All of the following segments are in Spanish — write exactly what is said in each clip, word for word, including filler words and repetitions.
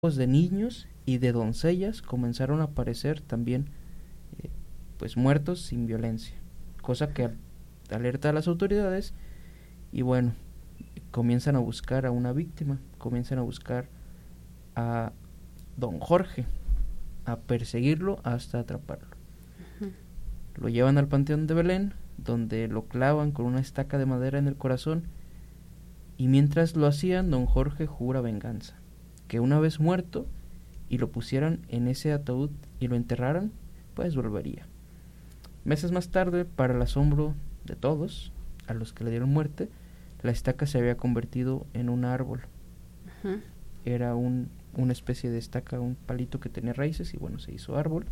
de niños y de doncellas comenzaron a aparecer también eh, pues muertos sin violencia, cosa que alerta a las autoridades y bueno, comienzan a buscar a una víctima, comienzan a buscar a don Jorge, a perseguirlo hasta atraparlo. Uh-huh. Lo llevan al Panteón de Belén, donde lo clavan con una estaca de madera en el corazón, y mientras lo hacían, don Jorge jura venganza, que una vez muerto y lo pusieran en ese ataúd y lo enterraran, pues volvería. Meses más tarde, para el asombro de todos, a los que le dieron muerte, la estaca se había convertido en un árbol. Uh-huh. Era un, una especie de estaca, un palito que tenía raíces y bueno, se hizo árbol.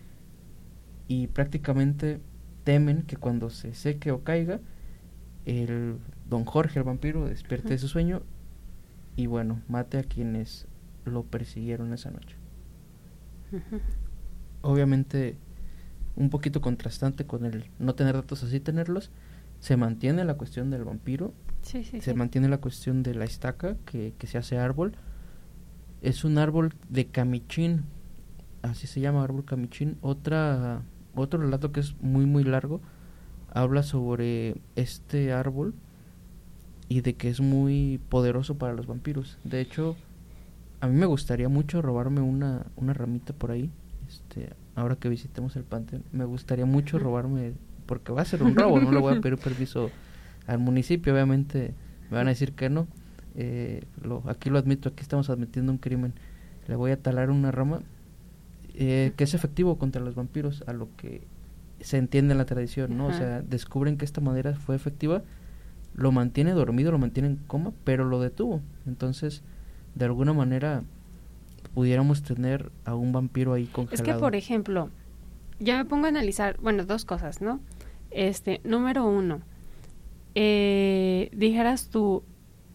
Y prácticamente temen que cuando se seque o caiga, el don Jorge, el vampiro, despierte uh-huh. de su sueño y bueno, mate a quienes lo persiguieron esa noche. Uh-huh. Obviamente un poquito contrastante con el no tener datos así, tenerlos. Se mantiene la cuestión del vampiro, sí, sí, se sí. mantiene la cuestión de la estaca que, que se hace árbol. Es un árbol de camichín, así se llama, árbol camichín. Otra, otro relato que es muy muy largo habla sobre este árbol y de que es muy poderoso para los vampiros. De hecho, a mí me gustaría mucho robarme una, una ramita por ahí, este, ahora que visitemos el panteón. Me gustaría mucho robarme, porque va a ser un robo, no le voy a pedir permiso al municipio, obviamente me van a decir que no. Eh, lo, aquí lo admito, aquí estamos admitiendo un crimen. Le voy a talar una rama eh, que es efectivo contra los vampiros, a lo que se entiende en la tradición, ¿no? Ajá. O sea, descubren que esta madera fue efectiva, lo mantiene dormido, lo mantiene en coma, pero lo detuvo. Entonces, de alguna manera pudiéramos tener a un vampiro ahí congelado. Es que, por ejemplo, yo me pongo a analizar, bueno, dos cosas, ¿no? Este, número uno, eh, dijeras tú,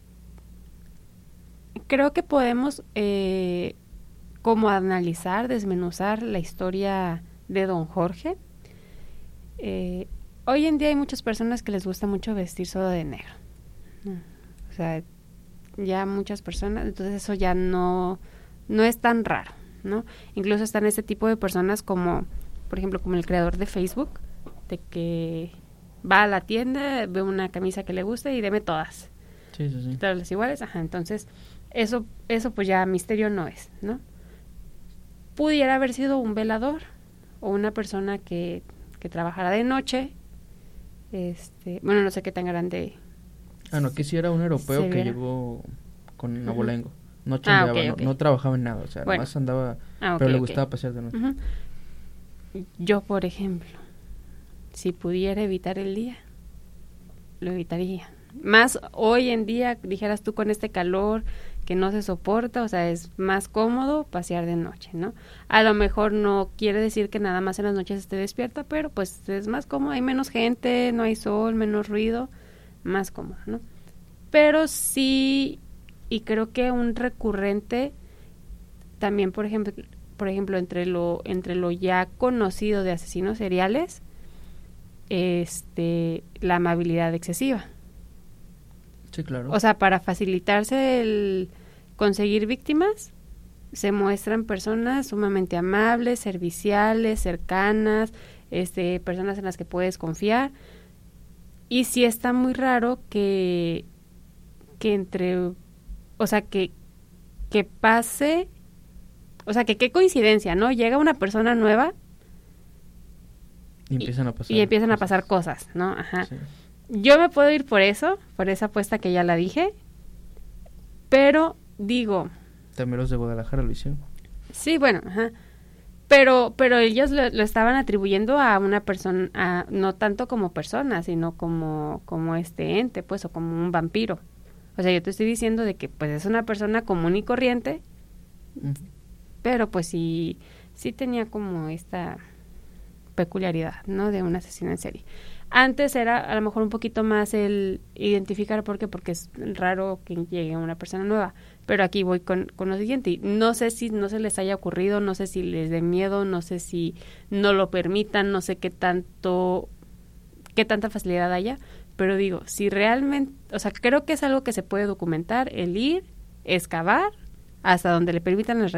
creo que podemos eh, como analizar, desmenuzar la historia de don Jorge. Eh, hoy en día hay muchas personas que les gusta mucho vestir solo de negro. O sea, ya muchas personas, entonces eso ya no, no es tan raro, ¿no? Incluso están este tipo de personas como, por ejemplo, como el creador de Facebook, de que va a la tienda, ve una camisa que le gusta y deme todas. Sí, sí, sí. Todas las iguales, ajá, entonces eso, eso pues ya misterio no es, ¿no? Pudiera haber sido un velador o una persona que, que trabajara de noche, este, bueno, no sé qué tan grande. Ah, no, que sí era un europeo que llegó con uh-huh. abolengo. No chambeaba, ah, okay, no, okay. no trabajaba en nada, o sea, bueno. Nomás andaba, ah, okay, pero le okay. gustaba pasear de noche. Uh-huh. Yo, por ejemplo, si pudiera evitar el día, lo evitaría. Más hoy en día, dijeras tú, con este calor que no se soporta, o sea, es más cómodo pasear de noche, ¿no? A lo mejor no quiere decir que nada más en las noches esté despierta, pero pues es más cómodo, hay menos gente, no hay sol, menos ruido, más cómodo, ¿no? Pero sí, y creo que un recurrente también, por ejemplo, por ejemplo, entre lo, entre lo ya conocido de asesinos seriales, este, la amabilidad excesiva. Sí, claro. O sea, para facilitarse el conseguir víctimas, se muestran personas sumamente amables, serviciales, cercanas, este, personas en las que puedes confiar. Y sí está muy raro que, que entre, o sea, que, que pase, o sea, que qué coincidencia, ¿no? Llega una persona nueva y empiezan a pasar, y empiezan cosas. a pasar cosas, ¿no? Ajá. Sí. Yo me puedo ir por eso, por esa apuesta que ya la dije, pero digo... También los de Guadalajara lo hicieron. Sí, bueno, ajá. Pero, pero ellos lo, lo estaban atribuyendo a una persona, a, no tanto como persona, sino como, como este ente, pues, o como un vampiro. O sea, yo te estoy diciendo de que, pues, es una persona común y corriente, uh-huh. pero, pues, sí, sí tenía como esta peculiaridad, ¿no? De un asesino en serie. Antes era a lo mejor un poquito más el identificar por qué, porque es raro que llegue una persona nueva, pero aquí voy con, con lo siguiente, no sé si no se les haya ocurrido, no sé si les dé miedo, no sé si no lo permitan, no sé qué tanto, qué tanta facilidad haya, pero digo, si realmente, o sea, creo que es algo que se puede documentar, el ir, excavar, hasta donde le permitan las